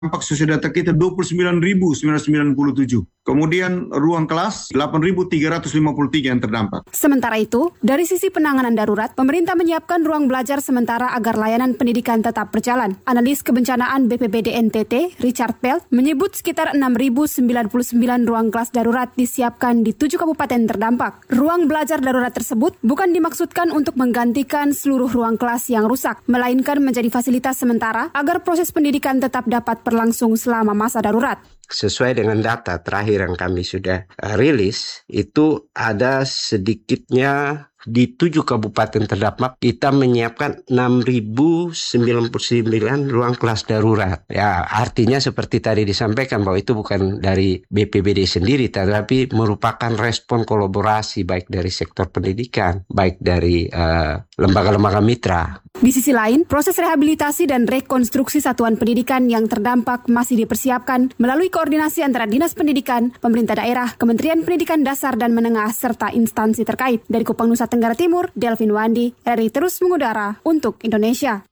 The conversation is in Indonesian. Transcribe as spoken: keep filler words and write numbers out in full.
Dampak sesuai data kita dua puluh sembilan ribu sembilan ratus sembilan puluh tujuh. Kemudian ruang kelas delapan ribu tiga ratus lima puluh tiga yang terdampak. Sementara itu, dari sisi penanganan darurat, pemerintah menyiapkan ruang belajar sementara agar layanan pendidikan tetap berjalan. Analis kebencanaan B P B D N T T, Richard Pelt, menyebut sekitar enam ribu sembilan puluh sembilan ruang kelas darurat disiapkan di tujuh kabupaten terdampak. Ruang belajar darurat tersebut bukan dimaksudkan untuk menggantikan seluruh ruang kelas yang rusak, melainkan menjadi fasilitas sementara agar proses pendidikan tetap dapat berlangsung selama masa darurat. Sesuai dengan data terakhir yang kami sudah uh, rilis, itu ada sedikitnya di tujuh kabupaten terdampak kita menyiapkan enam ribu sembilan puluh sembilan ruang kelas darurat. Ya, artinya seperti tadi disampaikan bahwa itu bukan dari B P B D sendiri, tetapi merupakan respon kolaborasi baik dari sektor pendidikan, baik dari uh, lembaga-lembaga mitra. Di sisi lain, proses rehabilitasi dan rekonstruksi satuan pendidikan yang terdampak masih dipersiapkan melalui koordinasi antara Dinas Pendidikan, pemerintah daerah, Kementerian Pendidikan Dasar dan Menengah, serta instansi terkait. Dari Kupang, Nusa Tenggara Timur, Delvin Wandi, R I terus mengudara untuk Indonesia.